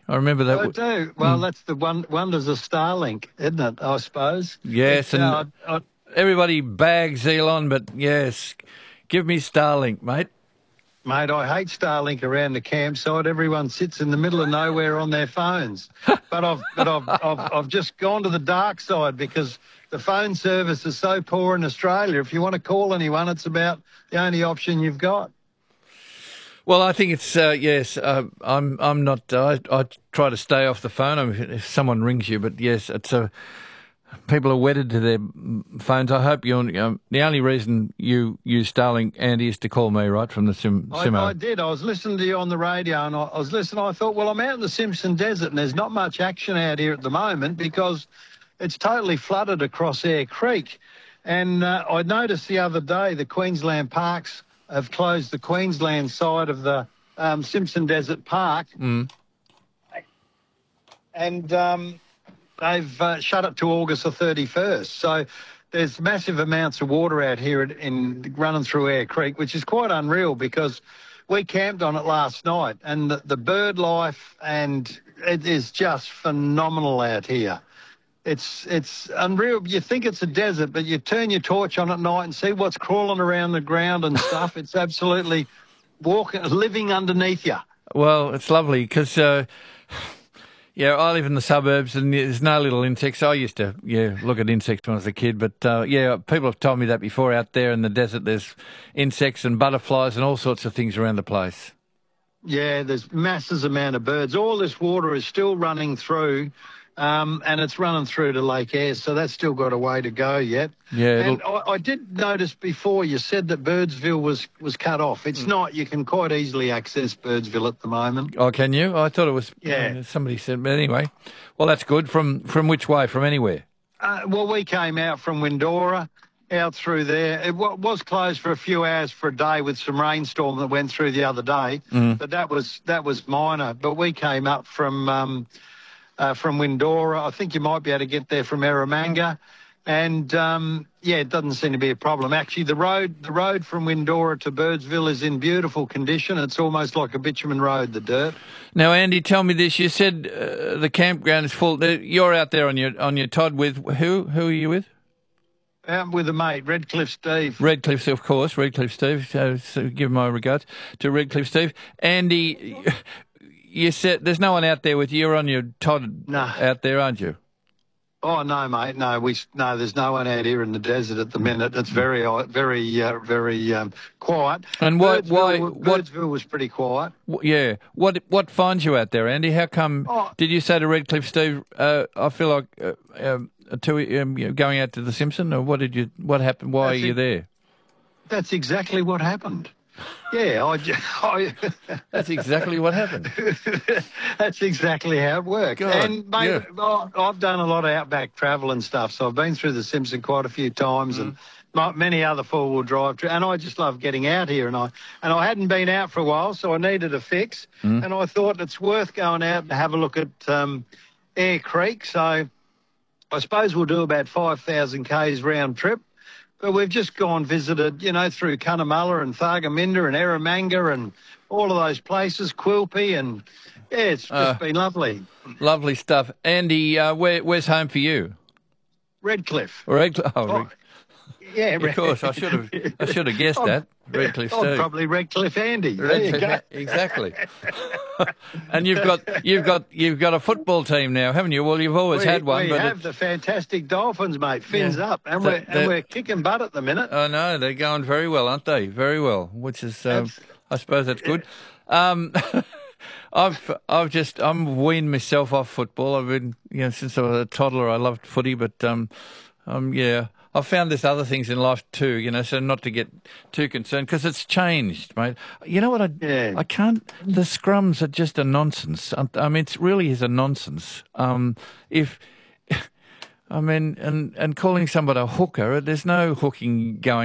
I remember that. I do. Well, that's the wonders of Starlink, isn't it, I suppose? Yes, and everybody bags Elon, but yes, give me Starlink, mate. Mate, I hate Starlink around the campsite. Everyone sits in the middle of nowhere on their phones. But I've just gone to the dark side because the phone service is so poor in Australia. If you want to call anyone, it's about the only option you've got. Well, I think it's yes. I'm not. I try to stay off the phone if someone rings you. But yes, it's people are wedded to their phones. I hope you're. The only reason you use Starlink, Andy, is to call me, right, from the Simo. I did. I was listening to you on the radio, and I was listening. I thought, well, I'm out in the Simpson Desert, and there's not much action out here at the moment because it's totally flooded across Eyre Creek. And I noticed the other day the Queensland Parks have closed the Queensland side of the Simpson Desert Park. And they've shut it to August the 31st. So there's massive amounts of water out here running through Eyre Creek, which is quite unreal because we camped on it last night, and the bird life, and it is just phenomenal out here. It's unreal. You think it's a desert, but you turn your torch on at night and see what's crawling around the ground and stuff. It's absolutely living underneath you. Well, it's lovely because, I live in the suburbs and there's no little insects. I used to, look at insects when I was a kid, but, people have told me that before. Out there in the desert, there's insects and butterflies and all sorts of things around the place. Yeah, there's massive amount of birds. All this water is still running through. And it's running through to Lake Eyre, so that's still got a way to go yet. Yeah, and I did notice before you said that Birdsville was cut off. It's not. You can quite easily access Birdsville at the moment. Oh, can you? I thought it was. Yeah. Somebody said, but anyway. Well, that's good. From which way? From anywhere? Well, we came out from Windora, out through there. It was closed for a few hours for a day with some rainstorm that went through the other day, but that was minor. But we came up from Windora. I think you might be able to get there from Eromanga. And, it doesn't seem to be a problem. Actually, the road from Windora to Birdsville is in beautiful condition. It's almost like a bitumen road, the dirt. Now, Andy, tell me this. You said the campground is full. You're out there on your Todd with who? Who are you with? Out with a mate, Redcliffe Steve. Redcliffe, of course, Redcliffe Steve. So give my regards to Redcliffe Steve. Andy, you said there's no one out there with you. You're on your Todd out there, aren't you? Oh no, mate. No, there's no one out here in the desert at the minute. It's very quiet. And Birdsville was pretty quiet. Yeah. What finds you out there, Andy? How come? Did you say to Redcliffe Steve, I feel like going out to the Simpson, or what happened? Why are you there? That's exactly what happened. Yeah, That's exactly what happened. That's exactly how it worked. God, and mate, I've done a lot of outback travel and stuff, so I've been through the Simpson quite a few times and many other four-wheel drive, and I just love getting out here. And I hadn't been out for a while, so I needed a fix. And I thought it's worth going out and have a look at Eyre Creek. So I suppose we'll do about 5,000 k's round trip. But we've just visited, through Cunnamulla and Thargomindah and Eromanga and all of those places, Quilpie, and it's just been lovely. Lovely stuff. Andy, where's home for you? Redcliffe. Yeah, of course. I should have guessed that. Redcliffe Steve. Probably Redcliffe Andy. There you go. Exactly. And you've got a football team now, haven't you? Well, you've always had one. We have the fantastic Dolphins, mate. Fins up, and we're kicking butt at the minute. I know they're going very well, aren't they? Very well, which is I suppose that's good. I'm weaned myself off football. I've been since I was a toddler. I loved footy, but I've found there's other things in life too, so not to get too concerned because it's changed, mate. You know what? I can't. The scrums are just a nonsense. I mean, it really is a nonsense. And calling somebody a hooker, there's no hooking going